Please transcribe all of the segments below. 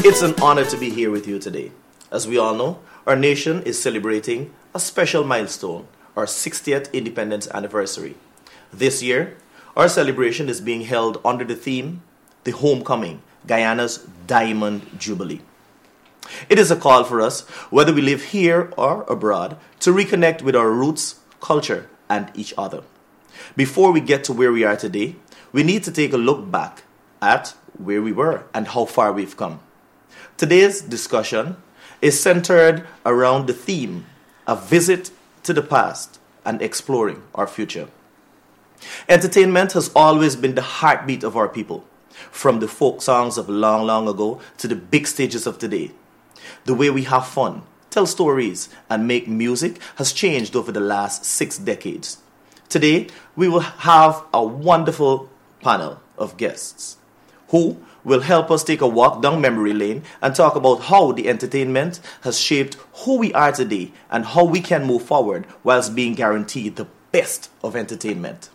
It's an honor to be here with you today. As we all know, our nation is celebrating a special milestone, our 60th independence anniversary. This year, our celebration is being held under the theme, The Homecoming, Guyana's Diamond Jubilee. It is a call for us, whether we live here or abroad, to reconnect with our roots, culture, and each other. Before we get to where we are today, we need to take a look back at where we were and how far we've come. Today's discussion is centered around the theme, a visit to the past and exploring our future. Entertainment has always been the heartbeat of our people, from the folk songs of long, long ago to the big stages of today. The way we have fun, tell stories, and make music has changed over the last 6 decades. Today, we will have a wonderful panel of guests who will help us take a walk down memory lane and talk about how the entertainment has shaped who we are today and how we can move forward whilst being guaranteed the best of entertainment.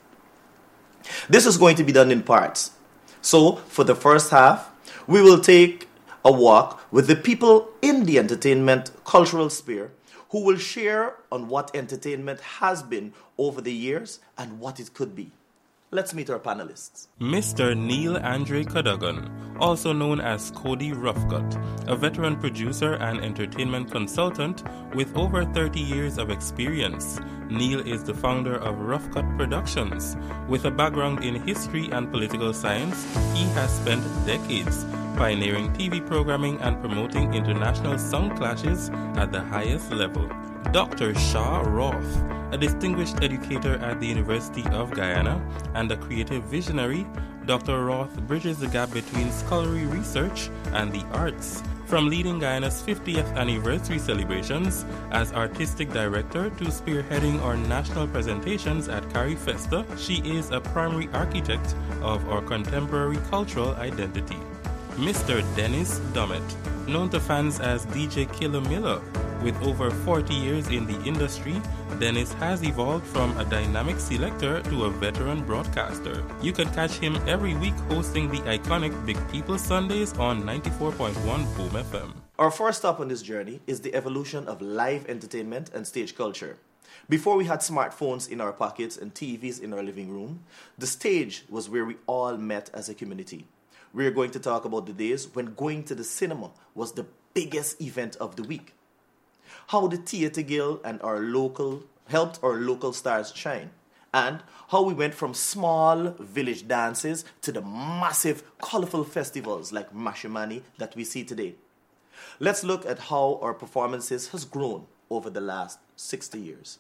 This is going to be done in parts. So, for the first half, we will take a walk with the people in the entertainment cultural sphere who will share on what entertainment has been over the years and what it could be. Let's meet our panelists. Mr. Neil Andre Cadogan, also known as Cody Roughcut, a veteran producer and entertainment consultant with over 30 years of experience. Neil is the founder of Roughcut Productions. With a background in history and political science, he has spent decades pioneering TV programming and promoting international sound clashes at the highest level. Dr. Shaw Roth, a distinguished educator at the University of Guyana and a creative visionary, Dr. Roth bridges the gap between scholarly research and the arts. From leading Guyana's 50th anniversary celebrations as artistic director to spearheading our national presentations at CariFesta, she is a primary architect of our contemporary cultural identity. Mr. Dennis Dummett, known to fans as DJ Killer Miller. With over 40 years in the industry, Dennis has evolved from a dynamic selector to a veteran broadcaster. You can catch him every week hosting the iconic Big People Sundays on 94.1 Boom FM. Our first stop on this journey is the evolution of live entertainment and stage culture. Before we had smartphones in our pockets and TVs in our living room, the stage was where we all met as a community. We are going to talk about the days when going to the cinema was the biggest event of the week. How the Theatre Guild and helped our local stars shine, and how we went from small village dances to the massive, colorful festivals like Mashimani that we see today. Let's look at how our performances has grown over the last 60 years.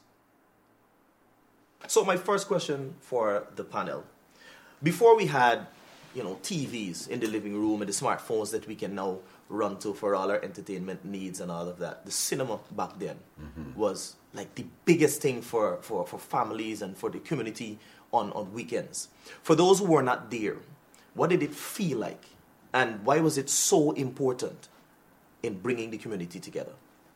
So my first question for the panel. Before we had TVs in the living room and the smartphones that we can now run to for all our entertainment needs and all of that. The cinema back then was like the biggest thing for families and for the community on weekends. For those who were not there, what did it feel like? And why was it so important in bringing the community together?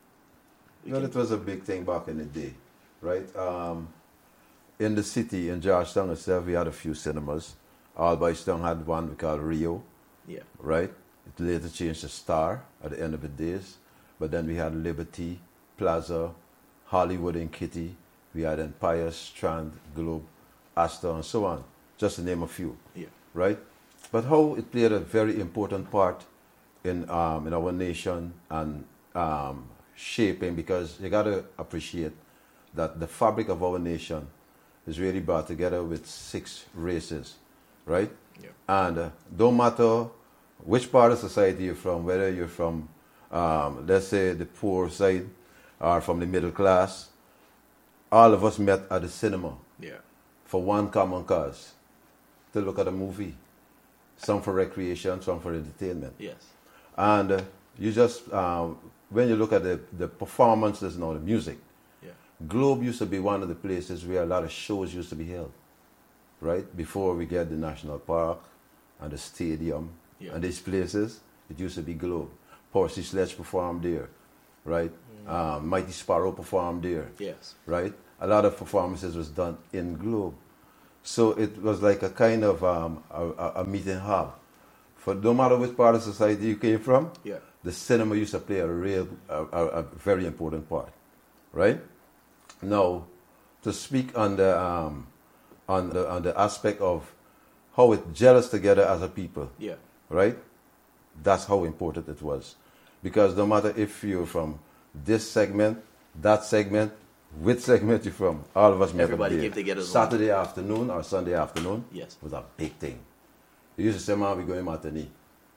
It was a big thing back in the day, right? In the city, in Georgetown itself, we had a few cinemas. Albistown had one we called Rio, right? It later changed to Star at the end of the days. But then we had Liberty, Plaza, Hollywood and Kitty. We had Empire, Strand, Globe, Astor, and so on, just to name a few, right? But how it played a very important part in our nation and shaping, because you got to appreciate that the fabric of our nation is really brought together with 6 races. Right? Yeah. And don't matter which part of society you're from, whether you're from, let's say, the poor side or from the middle class, all of us met at the cinema for one common cause, to look at a movie. Some for recreation, some for entertainment. Yes. And you just, when you look at the performances and all the music, Globe used to be one of the places where a lot of shows used to be held. Right? Before we get the National Park and the stadium and these places, it used to be Globe. Percy Sledge performed there, right? Mighty Sparrow performed there, right? A lot of performances was done in Globe. So it was like a kind of a meeting hub For no matter which part of society you came from, yeah, the cinema used to play a very important part, right? Now, to speak on the aspect of how it gels us together as a people, yeah, right? That's how important it was, because no matter if you're from this segment, that segment, which segment you're from, all of us met everybody came together. Saturday afternoon or Sunday afternoon, yes, was a big thing. You used to say, "Man, we going Martini."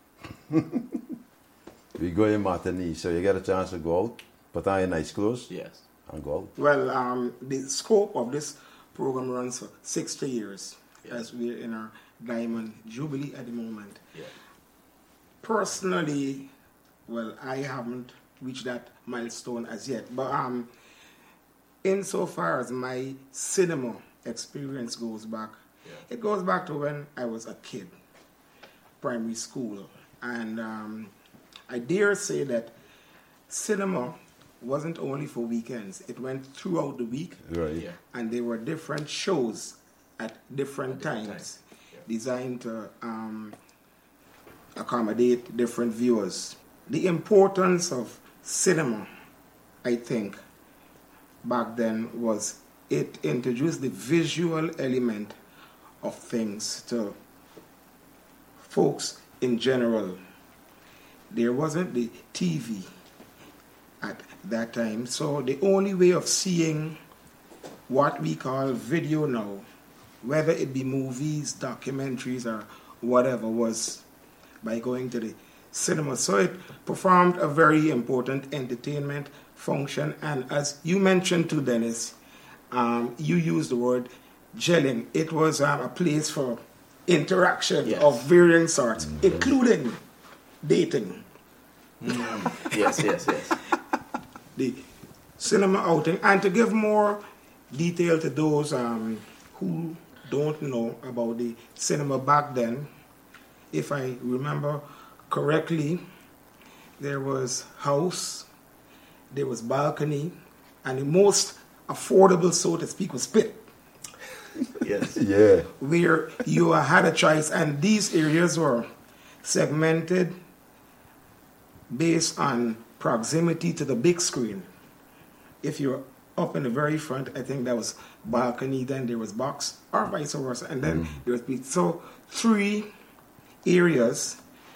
We go in Martini, so you get a chance to go out, put on your nice clothes, yes, and go out. Well, the scope of this program runs for 60 years, as we're in our Diamond Jubilee at the moment. yeah. Personally, well, I haven't reached that milestone as yet, but insofar as my cinema experience goes back, it goes back to when I was a kid, primary school, and I dare say that cinema wasn't only for weekends. It went throughout the week, Right. Yeah. and there were different shows at different times, designed to accommodate different viewers. The importance of cinema, I think, back then was it introduced the visual element of things to folks in general. There wasn't the TV at that time, so the only way of seeing what we call video now, whether it be movies, documentaries, or whatever, was by going to the cinema. So it performed a very important entertainment function, and as you mentioned too, Dennis, you used the word gelling. It was a place for interaction of varying sorts, including dating. Yes. The cinema outing. And to give more detail to those who don't know about the cinema back then, if I remember correctly, there was house, there was balcony, and the most affordable, so to speak, was pit. Yes. Yeah. Where you had a choice, and these areas were segmented based on proximity to the big screen. If you're up in the very front, I think that was balcony, then there was box, or vice versa, and then there was pit. So 3 areas,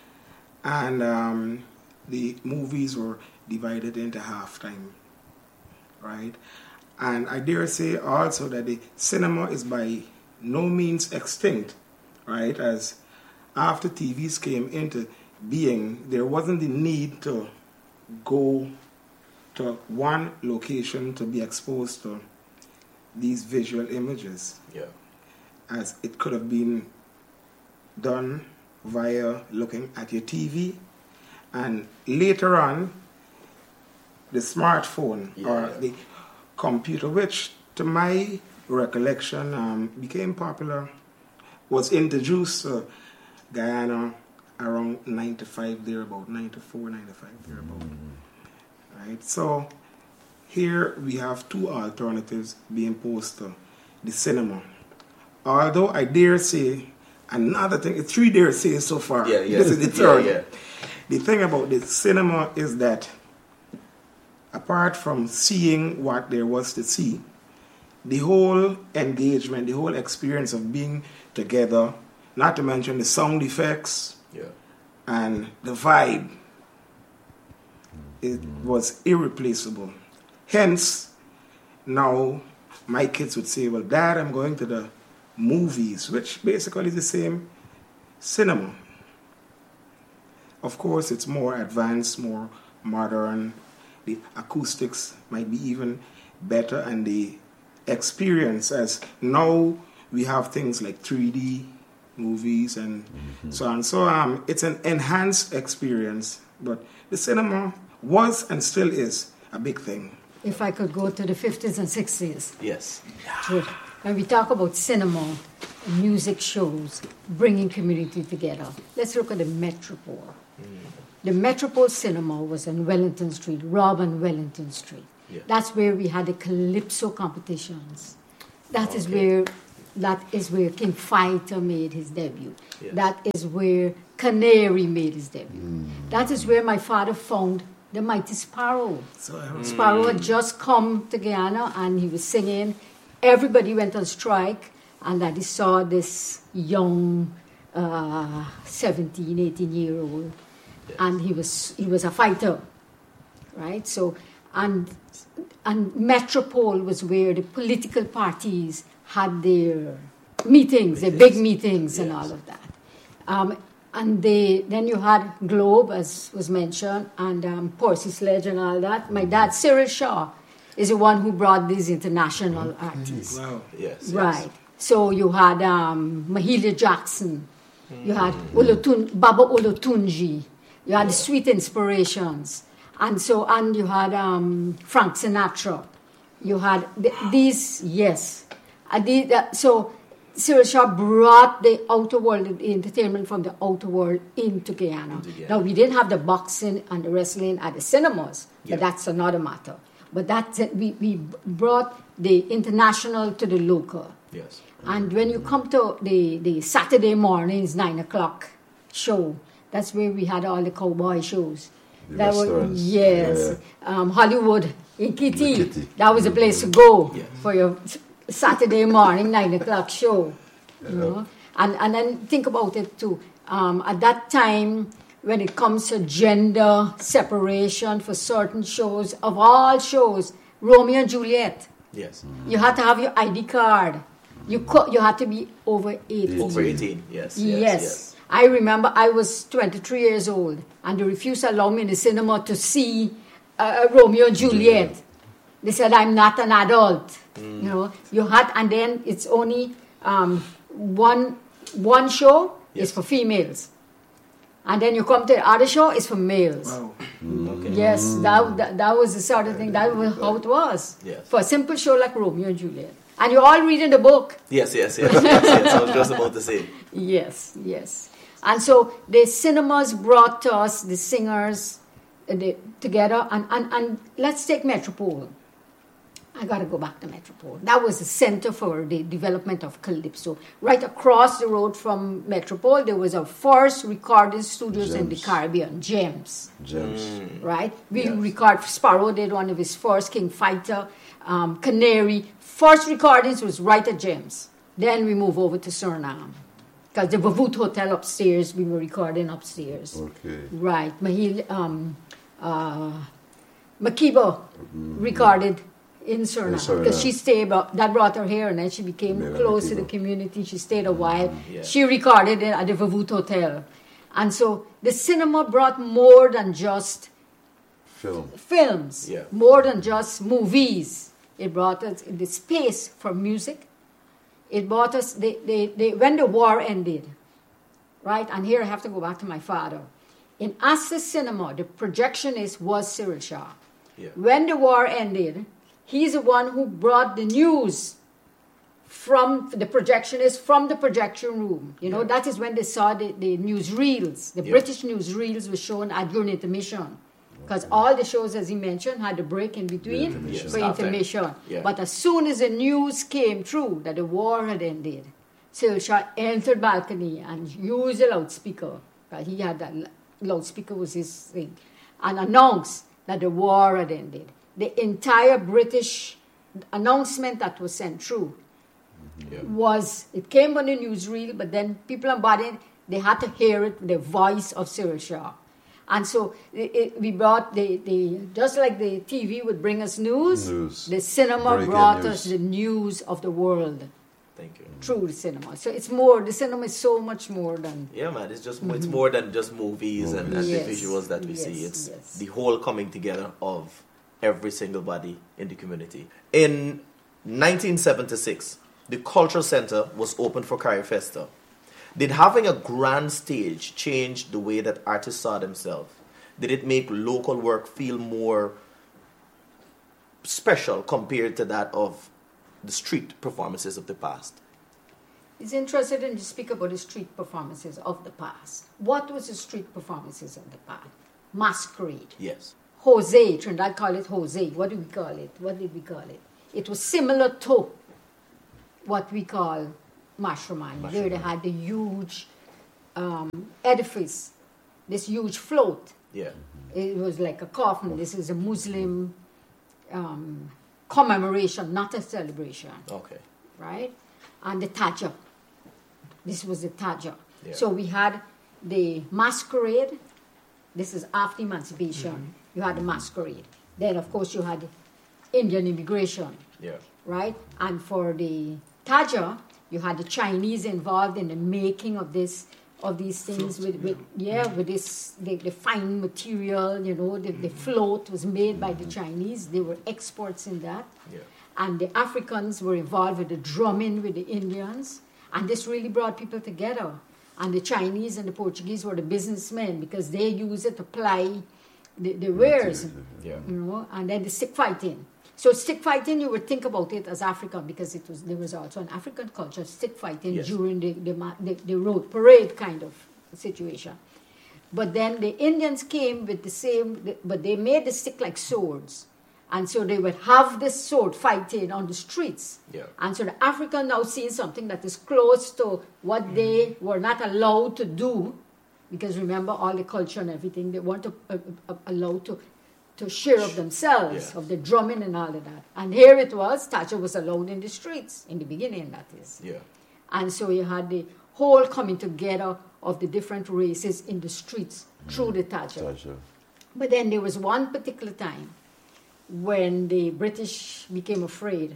and the movies were divided into halftime, right? And I dare say also that the cinema is by no means extinct, right? As after TVs came into being, there wasn't the need to go to one location to be exposed to these visual images. Yeah. As it could have been done via looking at your TV, and later on, the smartphone or the computer, which to my recollection became popular, was introduced to Guyana around 95 thereabout, 94, 95 thereabout. Right? So here we have 2 alternatives being posed to the cinema. Although I dare say, another thing, 3 dare say so far. This is the third. The thing about the cinema is that apart from seeing what there was to see, the whole engagement, the whole experience of being together, not to mention the sound effects and the vibe, it was irreplaceable. Hence, now my kids would say, well, Dad, I'm going to the movies, which basically is the same cinema. Of course, it's more advanced, more modern. The acoustics might be even better, and the experience, as now we have things like 3D movies and so on. So it's an enhanced experience, but the cinema was and still is a big thing. If I could go to the 50s and 60s. Yes. When we talk about cinema, music shows, bringing community together, let's look at the Metropole. The Metropole Cinema was on Wellington Street, Rob and Wellington Street. Yeah. That's where we had the Calypso competitions. That is where That is where King Fighter made his debut. Yes. That is where Canary made his debut. That is where my father found the Mighty Sparrow. Sparrow had just come to Guyana and he was singing. Everybody went on strike, and that he saw this young 17, 18-year-old, and he was a fighter, right? So, and Metropole was where the political parties had their meetings, their big meetings, and all of that. And then you had Globe, as was mentioned, and Percy Sledge and all that. My dad, Cyril Shaw, is the one who brought these international artists. Wow. Yes. Right. So you had Mahalia Jackson, you had Baba Olotunji, you had the Sweet Inspirations, and you had Frank Sinatra. You had these, yes. So Cyril Shaw brought the outer world, the entertainment from the outer world into Guyana. Now, we didn't have the boxing and the wrestling at the cinemas, but that's another matter. But we brought the international to the local. Yes. And when you come to the Saturday mornings, 9 o'clock show, that's where we had all the cowboy shows. Restaurants. Hollywood in Kitty. That was the place to go for your Saturday morning, 9 o'clock show. You know? And then think about it too. At that time, when it comes to gender separation for certain shows, of all shows, Romeo and Juliet. Yes. You had to have your ID card. You had to be over 18. Over 18, yes. Yes. I remember I was 23 years old, and they refused to allow me in the cinema to see Romeo and Juliet. They said I'm not an adult. You know, you had, and then it's only one show is for females, and then you come to the other show is for males. Wow. Okay. Yes, that was the sort of thing. That was how it was. Yes. For a simple show like Romeo and Juliet. And you're all reading the book. Yes. I was just about to say. Yes. And so the cinemas brought us the singers together. And let's take Metropole. I got to go back to Metropole. That was the center for the development of Calypso. Right across the road from Metropole, there was our first recording studios in the Caribbean, Gems. Right? We record, Sparrow did one of his first, King Fighter, Canary. First recordings was right at Gems. Then we move over to Suriname. Because the Vavoot Hotel upstairs, we were recording upstairs. Okay. Right. Makiba recorded in Suriname. Because she stayed, that brought her here, and then she became close to the community. She stayed a while. Yeah. She recorded at the Vavoot Hotel. And so the cinema brought more than just films, more than just movies. It brought us the space for music. It brought us, when the war ended, right? And here I have to go back to my father. In Access Cinema, the projectionist was Cyril Shaw. Yeah. When the war ended, he's the one who brought the news from the projectionist, from the projection room. You know, that is when they saw the newsreels. The British newsreels were shown during intermission. Because all the shows, as he mentioned, had a break in between for intermission. Yeah. But as soon as the news came through that the war had ended, Cyril Shaw entered balcony and used a loudspeaker. He had that loudspeaker was his thing. And announced that the war had ended. The entire British announcement that was sent through it came on the newsreel, but then people on body, they had to hear it, the voice of Cyril Shaw. And so we brought just like the TV would bring us news. The cinema brought us the news of the world. Thank you. Through the cinema. So it's more, the cinema is so much more than... Yeah, man, it's just it's more than just movies and the visuals that we see. It's the whole coming together of every single body in the community. In 1976, the Cultural Center was opened for Carrie Festa. Did having a grand stage change the way that artists saw themselves? Did it make local work feel more special compared to that of the street performances of the past? It's interesting to speak about the street performances of the past. What was the street performances of the past? Masquerade. Yes. Jose, Trinidad call it Jose. What do we call it? What did we call it? It was similar to what we call Mashramani. There they had the huge edifice, this huge float. Yeah. It was like a coffin. This is a Muslim commemoration, not a celebration. Okay. Right? And the Taja. This was the Taja. Yeah. So we had the masquerade. This is after emancipation. Mm-hmm. You had the masquerade. Then, of course, you had Indian immigration. Yeah. Right? And for the Taja, you had the Chinese involved in the making of these things with this the fine material, the float was made by the Chinese. They were experts in that. Yeah. And the Africans were involved with the drumming with the Indians. And this really brought people together. And the Chinese and the Portuguese were the businessmen because they used it to ply the wares, yeah. And then the stick fighting. So stick fighting, you would think about it as African because there was also an African culture, stick fighting during the road parade kind of situation. But then the Indians came with the same, but they made the stick like swords. And so they would have this sword fighting on the streets. Yeah. And so the African now seeing something that is close to what they were not allowed to do, because remember all the culture and everything, they weren't allowed to share of themselves, of the drumming and all of that. And here it was, Taja was allowed in the streets, in the beginning, that is. Yeah. And so you had the whole coming together of the different races in the streets through the Taja. But then there was one particular time when the British became afraid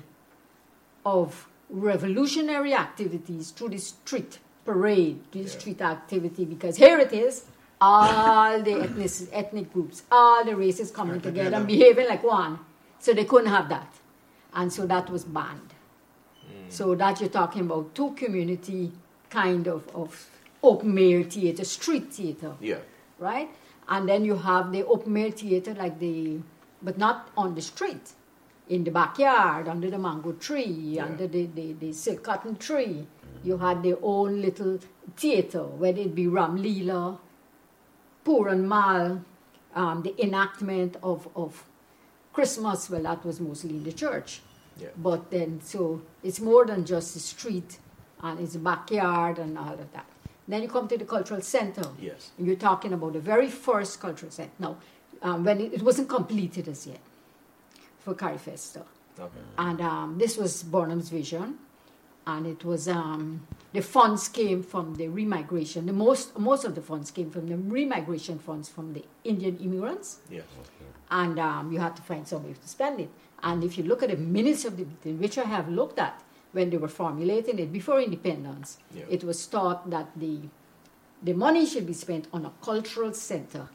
of revolutionary activities through the street parade, the street activity, because here it is, all the ethnic groups, all the races coming together and behaving like one. So they couldn't have that. And so that was banned. So that you're talking about two community kind of open air theater, street theater. Yeah. Right? And then you have the open air theater but not on the street, in the backyard, under the mango tree, under the silk cotton tree. You had their own little theater, whether it be Ram Leela, Puran Mal, the enactment of Christmas, well, that was mostly in the church. Yeah. But then, so it's more than just the street, and it's the backyard and all of that. Then you come to the cultural center. Yes. And you're talking about the very first cultural center. Now, when it wasn't completed as yet for Carifesta. Okay. And this was Burnham's vision. And it was, the funds came from the remigration. Most of the funds came from the remigration funds from the Indian immigrants. Yes. Okay. And you had to find some way to spend it. And if you look at the minutes of the meeting, which I have looked at when they were formulating it before independence, it was thought that the money should be spent on a cultural center,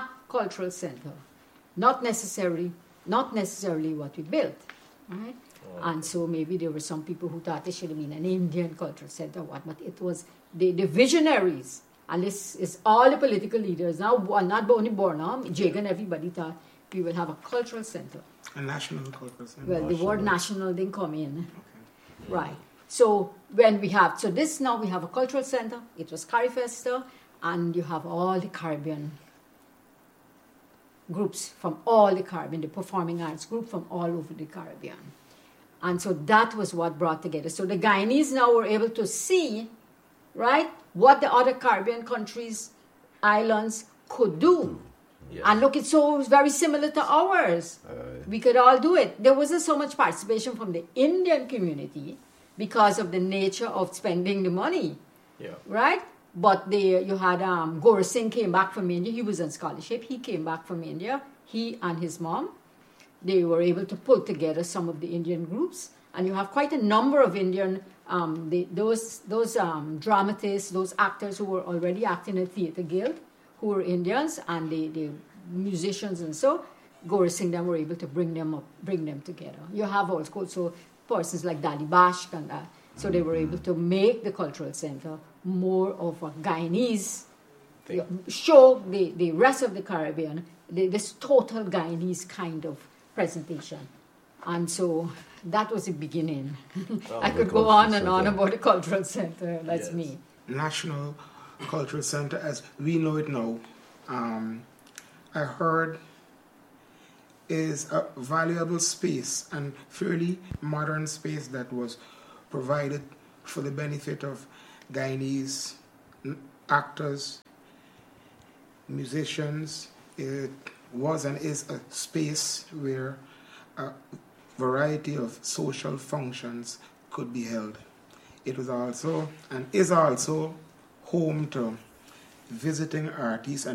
not necessarily what we built, right? And so maybe there were some people who thought it should have been an Indian cultural center, but it was the visionaries, and this is all the political leaders now, not only Burnham, Jagan, everybody thought we will have a cultural center. A national cultural center. Well, the word national didn't come in. Okay. Right. So when we have, now we have a cultural center, it was Carifesta, and you have all the Caribbean groups from all the Caribbean, the performing arts group from all over the Caribbean. And so that was what brought together. So the Guyanese now were able to see, right, what the other Caribbean countries, islands could do. Yes. And look, it was very similar to ours. We could all do it. There wasn't so much participation from the Indian community because of the nature of spending the money, right? But you had Gaur Singh came back from India. He was on scholarship. He came back from India. He and his mom, they were able to pull together some of the Indian groups. And you have quite a number of Indian, those dramatists, those actors who were already acting in Theatre Guild, who were Indians, and the musicians, and so Gaur Singh them were able to bring them together. You have also persons like Dali Bashk and that. So they were able to make the cultural center more of a Guyanese, show the rest of the Caribbean this total Guyanese kind of presentation. And so that was the beginning. I could go on and on about the cultural center. That's me. National Cultural Center, as we know it now, I heard is a valuable space and fairly modern space that was provided for the benefit of Guyanese actors, musicians. It was and is a space where a variety of social functions could be held. It was also and is also home to visiting artists and